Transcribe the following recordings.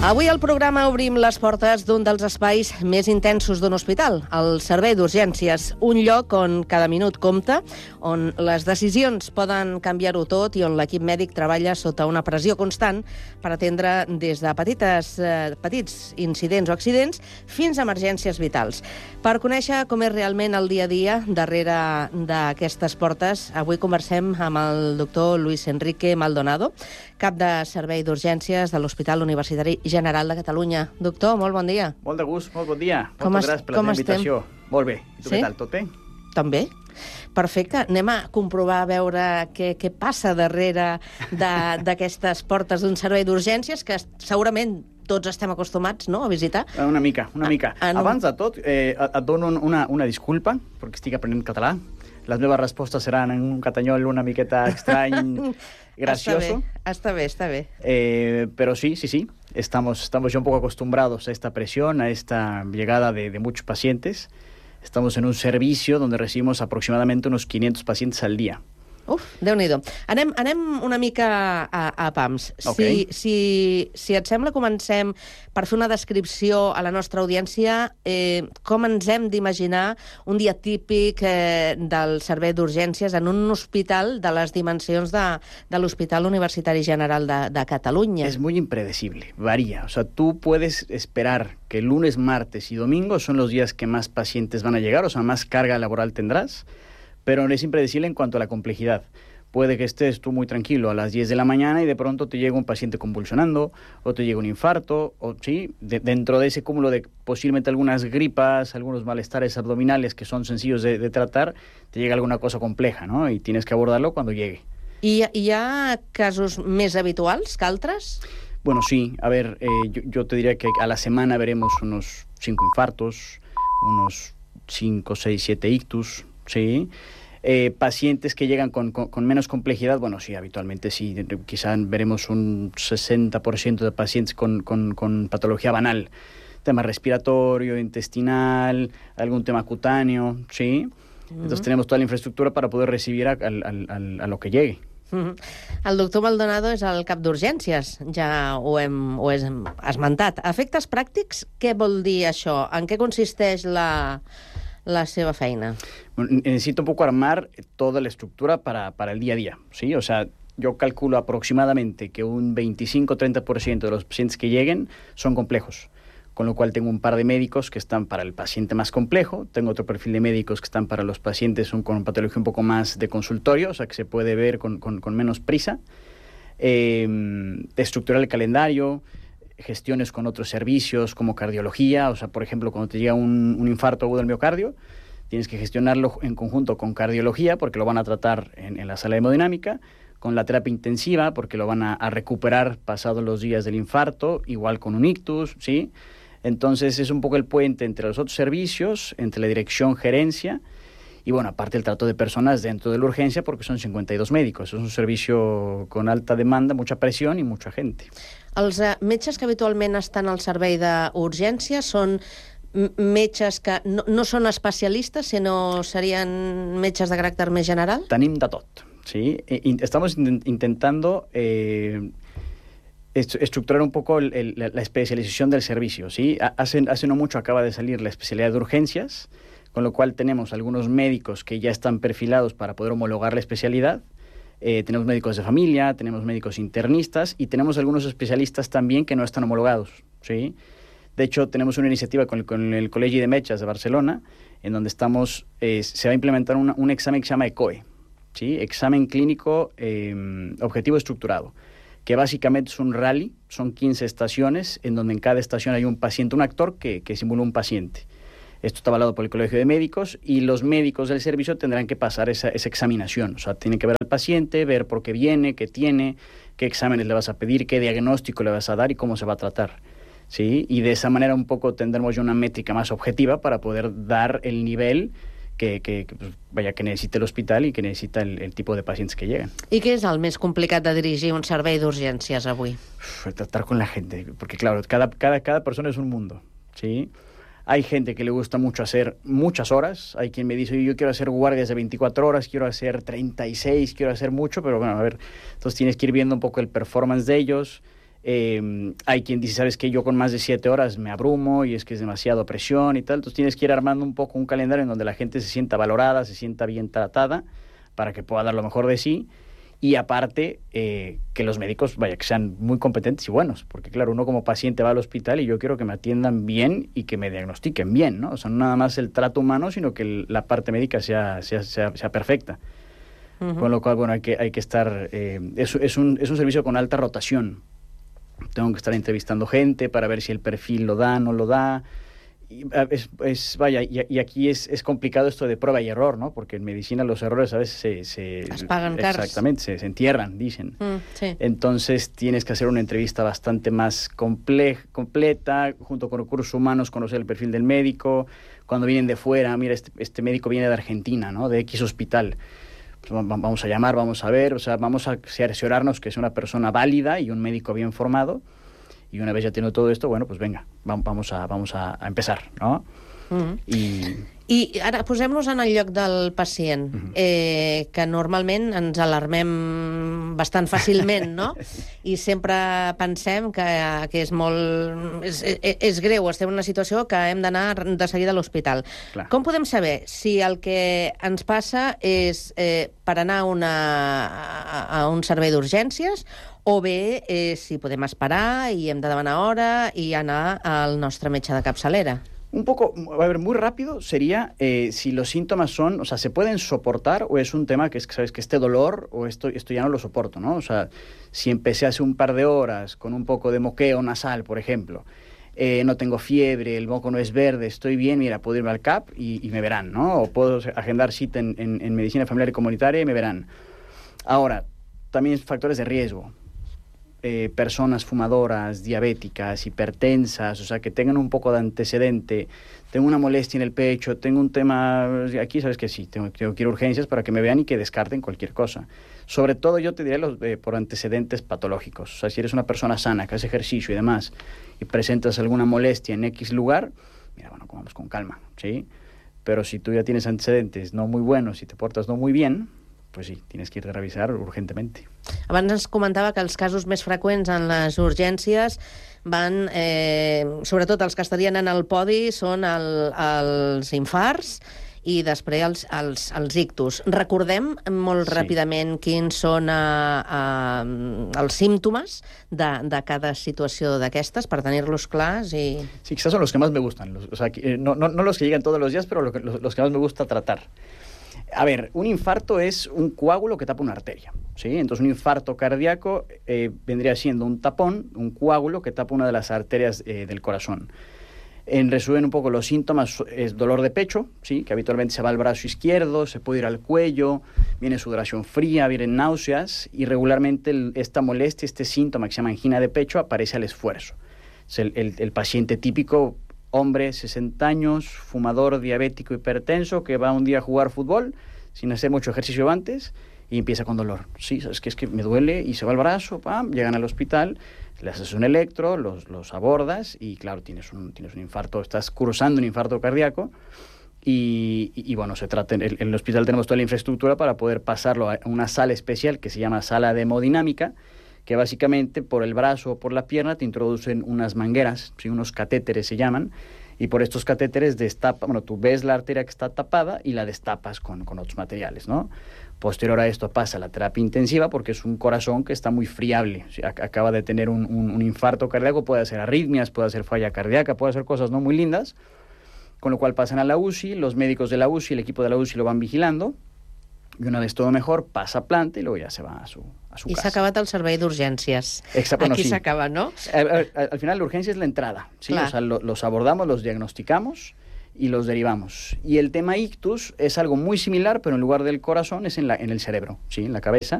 Avui al programa obrim les portes d'un dels espais més intensos d'un hospital, el servei d'urgències, un lloc on cada minut compta, on les decisions poden canviar-ho tot i on l'equip mèdic treballa sota una pressió constant per atendre des de petits incidents o accidents fins a emergències vitals. Per conèixer com és realment el dia a dia darrere d'aquestes portes, avui conversem amb el doctor Luis Enrique Maldonado, cap de servei d'urgències de l'Hospital Universitari General de Catalunya. Doctor, molt bon dia. Molt de gust, molt bon dia. Moltes gràcies per la invitació. Molt bé. I tu què tal, tot bé? També. Perfecte. Anem a comprovar, a veure què passa darrere d'aquestes portes d'un servei d'urgències que segurament tots estem acostumats, no?, a visitar. Una mica. Abans de tot, et dono una disculpa, perquè estic aprenent català. Les meves respostes seran en un catanyol una miqueta estrany, gracioso. Está bé. Pero sí. Estamos ya un poco acostumbrados a esta presión, a esta llegada de muchos pacientes. Estamos en un servicio donde recibimos aproximadamente unos 500 pacientes al día. Uf, Déu-n'hi-do. Anem una mica a pams. Okay. Si et sembla, comencem per fer una descripció a la nostra audiència. Com ens hem d'imaginar un dia típic del servei d'urgències en un hospital de les dimensions de l'Hospital Universitari General de Catalunya? Es muy impredecible, varía. O sea, tú puedes esperar que lunes, martes y domingo son los días que más pacientes van a llegar, o sea, más carga laboral tendrás. Pero es impredecible en cuanto a la complejidad. Puede que estés tú muy tranquilo a las 10 de la mañana y de pronto te llega un paciente convulsionando, o te llega un infarto, o sí, dentro de ese cúmulo de posiblemente algunas gripas, algunos malestares abdominales que son sencillos de tratar, te llega alguna cosa compleja, ¿no? Y tienes que abordarlo cuando llegue. ¿Y hi ha casos més habituals que altres? Bueno, sí. A ver, yo te diría que a la semana veremos unos 5 infartos, unos 5, 6, 7 ictus, sí. Pacientes que llegan con menos complejidad, bueno, sí, habitualmente sí, quizá veremos un 60% de pacientes con patología banal, tema respiratorio, intestinal, algún tema cutáneo, sí. Entonces tenemos toda la infraestructura para poder recibir a lo que llegue. El doctor Maldonado és el cap d'urgències, ja ho hem esmentat. Efectes pràctics, què vol dir això? En què consisteix la seva feina? Bueno, necesito un poco armar toda la estructura para el día a día, ¿sí? O sea, yo calculo aproximadamente que un 25-30% de los pacientes que lleguen son complejos, con lo cual tengo un par de médicos que están para el paciente más complejo, tengo otro perfil de médicos que están para los pacientes con patología un poco más de consultorio, o sea, que se puede ver con menos prisa, estructurar el calendario, gestiones con otros servicios como cardiología, o sea, por ejemplo, cuando te llega un infarto agudo del miocardio, tienes que gestionarlo en conjunto con cardiología porque lo van a tratar en la sala de hemodinámica, con la terapia intensiva porque lo van a recuperar pasados los días del infarto, igual con un ictus, ¿sí? Entonces es un poco el puente entre los otros servicios, entre la dirección, gerencia, y bueno, aparte el trato de personas dentro de la urgencia porque son 52 médicos. Es un servicio con alta demanda, mucha presión y mucha gente. Els metges que habitualment estan al servei d'urgències són metges que no són especialistes, sinó serien metges de caràcter més general? Tenim de tot, sí. Estamos intentando estructurar un poco la especialización del servicio, ¿sí? Hace no mucho acaba de salir la especialidad de urgencias, con lo cual tenemos algunos médicos que ya están perfilados para poder homologar la especialidad. Tenemos médicos de familia, tenemos médicos internistas y tenemos algunos especialistas también que no están homologados, ¿sí? De hecho, tenemos una iniciativa con el Col·legi de Metges de Barcelona, en donde estamos, se va a implementar un examen que se llama ECOE, ¿sí? Examen clínico objetivo estructurado, que básicamente es un rally, son 15 estaciones, en donde en cada estación hay un paciente, un actor que simula un paciente. Esto está avalado por el Colegio de Médicos y los médicos del servicio tendrán que pasar esa examinación. O sea, tienen que ver al paciente, ver por qué viene, qué tiene, qué exámenes le vas a pedir, qué diagnóstico le vas a dar y cómo se va a tratar, ¿sí? Y de esa manera un poco tendremos ya una métrica más objetiva para poder dar el nivel que necesita el hospital y que necesita el tipo de pacientes que llegan. ¿Y qué es el més complicat de dirigir un servei d'urgències avui? Tratar con la gente, porque claro, cada persona es un mundo, ¿sí? Hay gente que le gusta mucho hacer muchas horas. Hay quien me dice, yo quiero hacer guardias de 24 horas, quiero hacer 36, quiero hacer mucho, pero bueno, a ver, entonces tienes que ir viendo un poco el performance de ellos. Hay quien dice, ¿sabes qué? Yo con más de 7 horas me abrumo y es que es demasiada presión y tal. Entonces tienes que ir armando un poco un calendario en donde la gente se sienta valorada, se sienta bien tratada para que pueda dar lo mejor de sí. Y aparte, que los médicos, vaya, que sean muy competentes y buenos. Porque claro, uno como paciente va al hospital y yo quiero que me atiendan bien y que me diagnostiquen bien, ¿no? O sea, no nada más el trato humano, sino que la parte médica sea perfecta. Uh-huh. Con lo cual, bueno, hay que estar... es un servicio con alta rotación. Tengo que estar entrevistando gente para ver si el perfil lo da, no lo da. Y aquí es complicado esto de prueba y error, ¿no? Porque en medicina los errores a veces se pagan caros. Exactamente, se entierran, dicen. Sí. Entonces tienes que hacer una entrevista bastante más completa, junto con recursos humanos, conocer el perfil del médico. Cuando vienen de fuera, mira, este médico viene de Argentina, ¿no? De X hospital. Vamos a llamar, vamos a ver, o sea, vamos a cerciorarnos que es una persona válida y un médico bien formado. Y una vez ya teniendo todo esto, bueno, pues venga, vamos a empezar, no? Uh-huh. I ara posem-nos en el lloc del pacient, que normalment ens alarmem bastant fàcilment, no? I sempre pensem que és molt... És greu, estem en una situació que hem d'anar de seguida a l'hospital. Clar. Com podem saber si el que ens passa és per anar a un servei d'urgències o bé si podem esperar i hem de demanar hora i anar al nostre metge de capçalera? Un poco, a ver, muy rápido sería si los síntomas son, o sea, ¿se pueden soportar o es un tema que es, sabes, que este dolor o esto ya no lo soporto, ¿no? O sea, si empecé hace un par de horas con un poco de moqueo nasal, por ejemplo, no tengo fiebre, el moco no es verde, estoy bien, mira, puedo irme al CAP y me verán, ¿no? O puedo agendar cita en medicina familiar y comunitaria y me verán. Ahora, también factores de riesgo. Personas fumadoras, diabéticas, hipertensas, o sea, que tengan un poco de antecedente, tengo una molestia en el pecho, tengo un tema, aquí sabes que sí, tengo que ir a urgencias para que me vean y que descarten cualquier cosa. Sobre todo yo te diría por antecedentes patológicos, o sea, si eres una persona sana, que hace ejercicio y demás, y presentas alguna molestia en X lugar, mira, bueno, vamos con calma, ¿sí? Pero si tú ya tienes antecedentes no muy buenos y te portas no muy bien, pues sí, tienes que ir a revisar urgentemente. Abans ens comentava que els casos més freqüents en les urgències van, sobretot els que estarien en el podi, són els infarts i després els ictus. Recordem molt ràpidament quins són els símptomes de cada situació d'aquestes per tenir-los clars. Sí, quizás son los que más me gustan. O sea, no los que llegan todos los días, pero los que más me gusta tratar. A ver, un infarto es un coágulo que tapa una arteria, ¿sí? Entonces un infarto cardíaco vendría siendo un tapón, un coágulo que tapa una de las arterias del corazón. En resumen un poco los síntomas, es dolor de pecho, ¿sí? Que habitualmente se va al brazo izquierdo, se puede ir al cuello, viene sudoración fría, vienen náuseas y regularmente esta molestia, este síntoma que se llama angina de pecho aparece al esfuerzo. Es el paciente típico, hombre, 60 años, fumador, diabético, hipertenso, que va un día a jugar fútbol sin hacer mucho ejercicio antes y empieza con dolor. Sí, es que me duele y se va al brazo, pam, llegan al hospital, le haces un electro, los abordas y claro, tienes un infarto, estás cursando un infarto cardíaco y bueno, se trata, en el hospital tenemos toda la infraestructura para poder pasarlo a una sala especial que se llama sala de hemodinámica, que básicamente por el brazo o por la pierna te introducen unas mangueras, ¿sí? Unos catéteres se llaman, y por estos catéteres tú ves la arteria que está tapada y la destapas con otros materiales, ¿no? Posterior a esto pasa la terapia intensiva porque es un corazón que está muy friable, ¿sí? Acaba de tener un infarto cardíaco, puede hacer arritmias, puede hacer falla cardíaca, puede hacer cosas no muy lindas, con lo cual pasan a la UCI, los médicos de la UCI, el equipo de la UCI lo van vigilando, y una vez todo mejor, pasa a planta y luego ya se va a su casa. I s'ha acabat el servei d'urgències. Bueno, aquí sí. S'acaba, ¿no? Al final la urgencia es la entrada, ¿sí? O sea, los abordamos, los diagnosticamos y los derivamos. Y el tema ictus es algo muy similar, pero en lugar del corazón es en el cerebro, ¿sí? En la cabeza.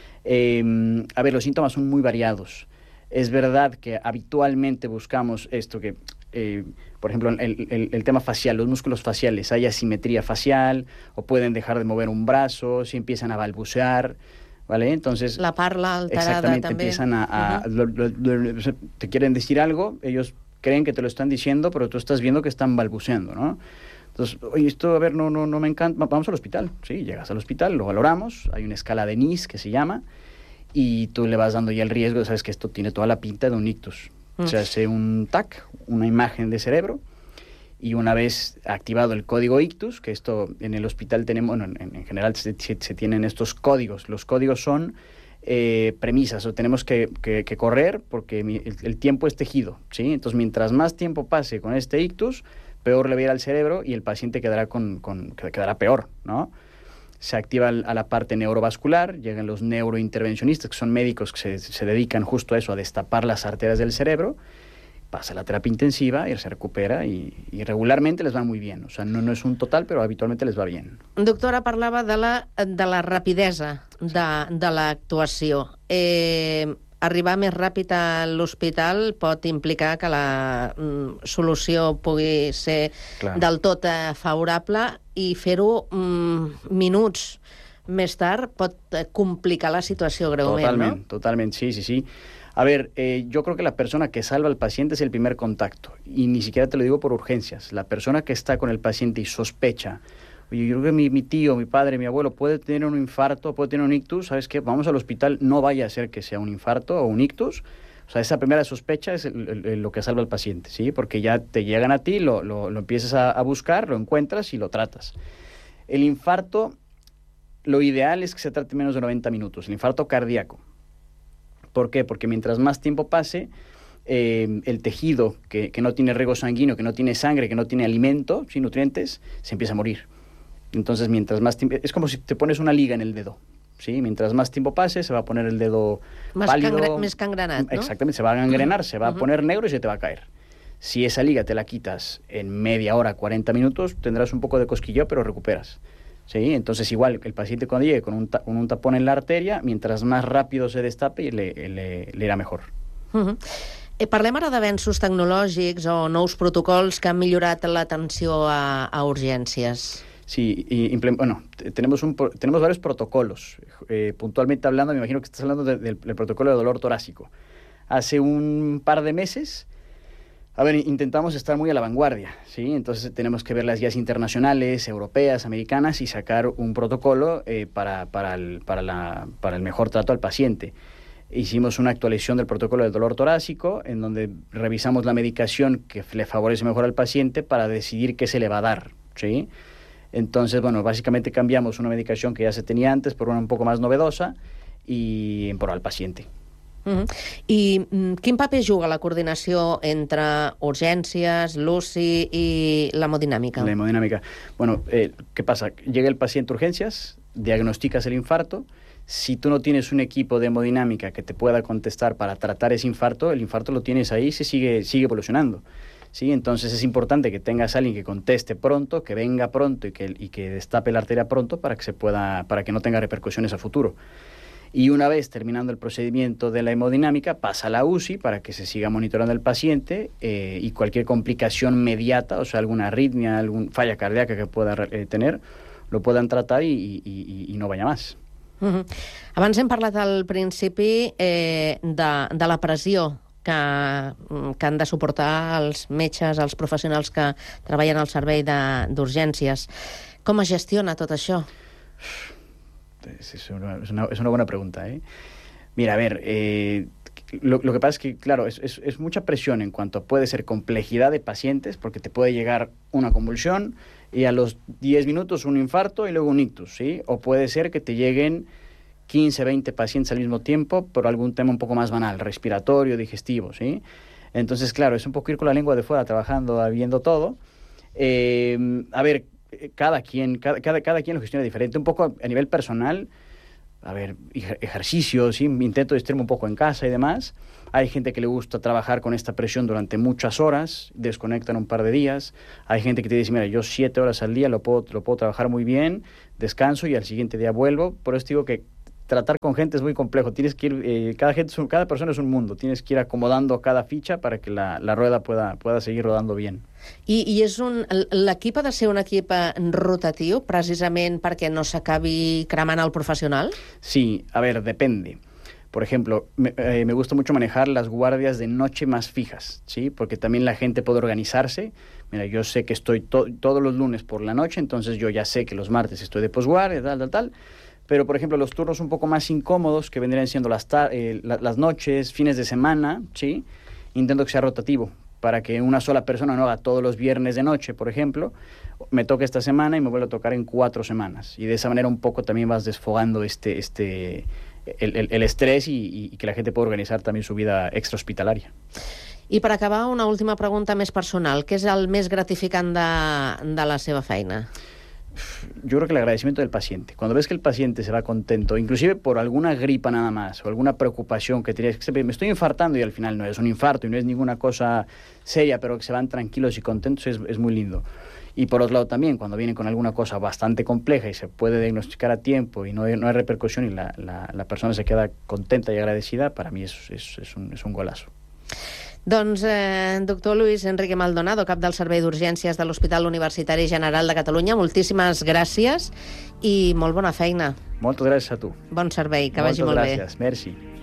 A ver, los síntomas son muy variados. Es verdad que habitualmente buscamos esto que... por ejemplo, el tema facial, los músculos faciales, hay asimetría facial o pueden dejar de mover un brazo, si empiezan a balbucear, ¿vale? Entonces, la parla alterada exactamente, también. Empiezan te quieren decir algo, ellos creen que te lo están diciendo, pero tú estás viendo que están balbuceando, ¿no? Entonces, oye, esto, a ver, no me encanta, vamos al hospital, sí, llegas al hospital, lo valoramos, hay una escala de NIS que se llama, y tú le vas dando ya el riesgo, sabes que esto tiene toda la pinta de un ictus. Se hace un TAC, una imagen de cerebro, y una vez activado el código ictus, que esto en el hospital tenemos, bueno, en general se tienen estos códigos. Los códigos son premisas, o tenemos que correr porque el tiempo es tejido, ¿sí? Entonces, mientras más tiempo pase con este ictus, peor le va a ir al cerebro y el paciente quedará quedará peor, ¿no? Se activa a la parte neurovascular, llegan los neurointervencionistas, que son médicos que se dedican justo a eso, a destapar las arterias del cerebro, pasa la terapia intensiva y se recupera y regularmente les va muy bien. O sea, no és un total, però habitualmente les va bien. Doctora, parlava de la rapidesa de l'actuació. Arribar més ràpid a l'hospital pot implicar que la solució pugui ser del tot favorable i fer-ho minuts més tard pot complicar la situació greument, totalment, ¿no? Totalmente, sí. A ver, yo creo que la persona que salva al paciente es el primer contacto, y ni siquiera te lo digo por urgencias. La persona que está con el paciente y sospecha, oye, yo creo que mi tío, mi padre, mi abuelo puede tener un infarto, puede tener un ictus, ¿sabes qué? Vamos al hospital, no vaya a ser que sea un infarto o un ictus. O sea, esa primera sospecha es lo que salva al paciente, ¿sí? Porque ya te llegan a ti, lo empiezas a buscar, lo encuentras y lo tratas. El infarto, lo ideal es que se trate menos de 90 minutos, el infarto cardíaco. ¿Por qué? Porque mientras más tiempo pase, el tejido que no tiene riego sanguíneo, que no tiene sangre, que no tiene alimento, sin nutrientes, se empieza a morir. Entonces, mientras más tiempo... Es como si te pones una liga en el dedo, ¿sí? Mientras más tiempo pase, se va a poner el dedo pálido. Més cangrenat, ¿no? Exactamente, se va a gangrenar, se va a poner negro y se te va a caer. Si esa liga te la quitas en media hora, 40 minutos, tendrás un poco de cosquilleo, pero recuperas. ¿Sí? Entonces, igual, el paciente cuando llegue con un tapón en la arteria, mientras más rápido se destape, le irà mejor. Parlem ara d'avenços tecnològics o nous protocols que han millorat l'atenció a urgències. Sí, tenemos varios protocolos. Puntualmente hablando, me imagino que estás hablando del protocolo de dolor torácico. Hace un par de meses, intentamos estar muy a la vanguardia, ¿sí? Entonces tenemos que ver las guías internacionales, europeas, americanas, y sacar un protocolo para el mejor trato al paciente. Hicimos una actualización del protocolo del dolor torácico, en donde revisamos la medicación que le favorece mejor al paciente para decidir qué se le va a dar, ¿sí? Entonces, básicamente cambiamos una medicación que ya se tenía antes por una un poco más novedosa y en pro al paciente. I quin paper juga la coordinació entre urgències, l'UCI i l'hemodinàmica? La hemodinámica. ¿Qué pasa? Llega el paciente a urgencias, diagnosticas el infarto. Si tú no tienes un equipo de hemodinámica que te pueda contestar para tratar ese infarto, el infarto lo tienes ahí y sigue evolucionando. ¿Sí? Entonces es importante que tengas a alguien que conteste pronto, que venga pronto y que destape la arteria pronto para que no tenga repercusiones a futuro. Y una vez terminando el procedimiento de la hemodinámica, pasa a la UCI para que se siga monitoreando el paciente y cualquier complicación mediata, o sea, alguna arritmia, alguna falla cardíaca que pueda tener, lo puedan tratar y no vaya más. Abans hem parlat al principi de la pressió que han de suportar els metges, els professionals que treballen al servei d'urgències. Com es gestiona tot això? Es una buena pregunta, ¿eh? Mira, a ver, lo que pasa es que, claro, es mucha presión en cuanto a puede ser complejidad de pacientes, porque te puede llegar una convulsión y a los 10 minutos un infarto y luego un ictus, ¿sí? O puede ser que te lleguen 15, 20 pacientes al mismo tiempo por algún tema un poco más banal, respiratorio, digestivo, ¿sí? Entonces, claro, es un poco ir con la lengua de fuera trabajando, viendo todo. A ver, cada quien lo gestiona diferente. Un poco a nivel personal, a ver, ejercicios, ¿sí? Intento distraerme un poco en casa y demás. Hay gente que le gusta trabajar con esta presión durante muchas horas, desconectan un par de días. Hay gente que te dice, mira, yo 7 horas al día lo puedo trabajar muy bien, descanso y al siguiente día vuelvo. Por eso digo que tratar con gente es muy complejo. Tienes que ir, cada persona es un mundo. Tienes que ir acomodando cada ficha para que la rueda pueda seguir rodando bien. I l'equip ha de ser un equip rotatiu, precisament perquè no s'acabi cremant el professional? Sí, a ver, depende. Por ejemplo, me gusta mucho manejar las guardias de noche más fijas, ¿sí? Porque también la gente puede organizarse. Mira, yo sé que estoy todos los lunes por la noche, entonces yo ya sé que los martes estoy de posguardia, tal. Pero, por ejemplo, los turnos un poco más incómodos, que vendrían siendo las noches, fines de semana, ¿sí? Intento que sea rotativo, para que una sola persona no haga todos los viernes de noche, por ejemplo, me toque esta semana y me vuelve a tocar en 4 semanas. Y de esa manera un poco también vas desfogando el estrés y que la gente pueda organizar también su vida extrahospitalaria. I per acabar, una última pregunta més personal. Què és el més gratificant de la seva feina? Yo creo que el agradecimiento del paciente. Cuando ves que el paciente se va contento, inclusive por alguna gripa nada más, o alguna preocupación que tenías, que me estoy infartando y al final no es un infarto y no es ninguna cosa seria, pero que se van tranquilos y contentos, es muy lindo. Y por otro lado también, cuando vienen con alguna cosa bastante compleja y se puede diagnosticar a tiempo y no hay repercusión y la persona se queda contenta y agradecida, para mí es un golazo. Doncs, doctor Luis Enrique Maldonado, cap del Servei d'Urgències de l'Hospital Universitari General de Catalunya, moltíssimes gràcies i molt bona feina. Moltes gràcies a tu. Bon servei, que vagi molt bé. Moltes gràcies, merci.